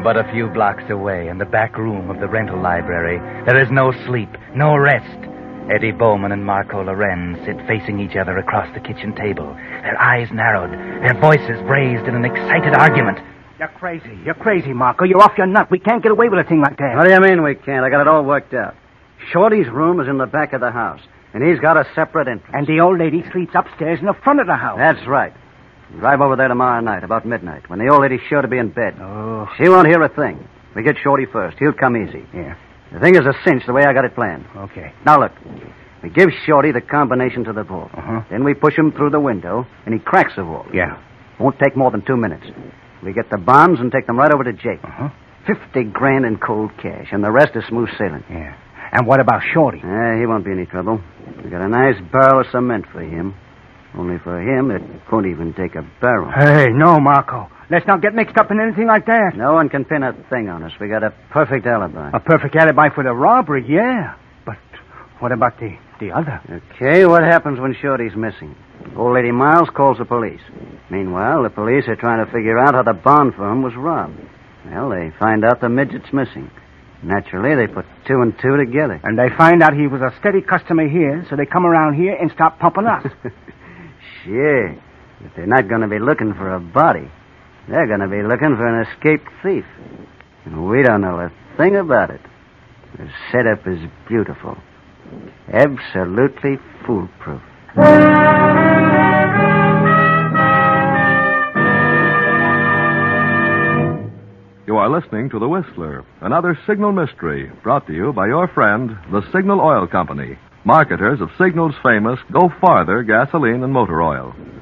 but a few blocks away, in the back room of the rental library, there is no sleep, no rest. Eddie Bowman and Marco Loren sit facing each other across the kitchen table, their eyes narrowed, their voices raised in an excited argument. You're crazy. You're crazy, Marco. You're off your nut. We can't get away with a thing like that. What do you mean we can't? I got it all worked out. Shorty's room is in the back of the house, and he's got a separate entrance. And the old lady sleeps upstairs in the front of the house. That's right. Drive over there tomorrow night, about midnight, when the old lady's sure to be in bed. Oh. She won't hear a thing. We get Shorty first. He'll come easy. Yeah. The thing is a cinch the way I got it planned. Okay. Now, look. We give Shorty the combination to the vault. Uh-huh. Then we push him through the window, and he cracks the vault. Yeah. Won't take more than 2 minutes. We get the bonds and take them right over to Jake. Uh-huh. $50,000 in cold cash, and the rest is smooth sailing. Yeah. And what about Shorty? He won't be any trouble. We got a nice barrel of cement for him. Only for him, it won't even take a barrel. Hey, no, Marco. Let's not get mixed up in anything like that. No one can pin a thing on us. We got a perfect alibi. A perfect alibi for the robbery, yeah. But what about the other? Okay, what happens when Shorty's missing? Old Lady Miles calls the police. Meanwhile, the police are trying to figure out how the bond firm was robbed. Well, they find out the midget's missing. Naturally, they put 2 and 2 together. And they find out he was a steady customer here, so they come around here and start pumping us. Sure. But they're not going to be looking for a body. They're going to be looking for an escaped thief. And we don't know a thing about it. The setup is beautiful. Absolutely foolproof. You are listening to The Whistler, another Signal mystery brought to you by your friend, the Signal Oil Company, marketers of Signal's famous Go Farther gasoline and motor oil.